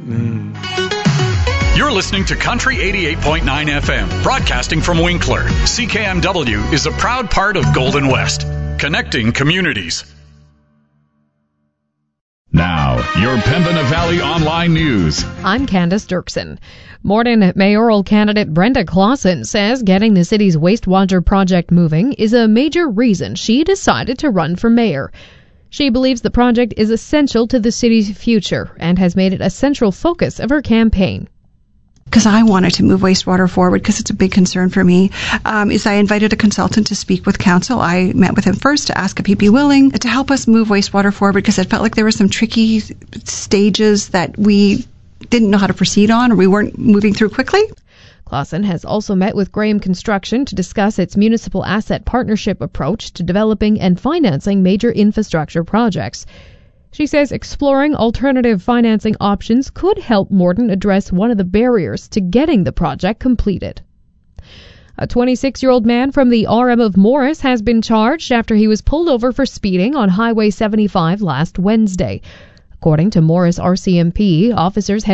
You're listening to Country 88.9 FM, broadcasting from Winkler. CKMW is a proud part of Golden West, connecting communities. Now, your Pembina Valley Online News. I'm Candace Dirksen. Morden mayoral candidate Brenda Clausen says getting the city's wastewater project moving is a major reason she decided to run for mayor. She believes the project is essential to the city's future and has made it a central focus of her campaign. Because I wanted to move wastewater forward, because it's a big concern for me, is I invited a consultant to speak with council. I met with him first to ask if he'd be willing to help us move wastewater forward, because it felt like there were some tricky stages that we didn't know how to proceed on, or we weren't moving through quickly. Clausen has also met with Graham Construction to discuss its municipal asset partnership approach to developing and financing major infrastructure projects. She says exploring alternative financing options could help Morden address one of the barriers to getting the project completed. A 26-year-old man from the RM of Morris has been charged after he was pulled over for speeding on Highway 75 last Wednesday. According to Morris RCMP, officers had